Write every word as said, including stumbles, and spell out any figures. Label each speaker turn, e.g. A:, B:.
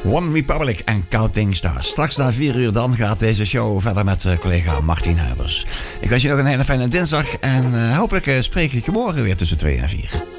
A: One Republic en Counting Stars. Straks na vier uur dan gaat deze show verder met uh, collega Martien Huibers. Ik wens je nog een hele fijne dinsdag en uh, hopelijk uh, spreek ik je morgen weer tussen twee en vier.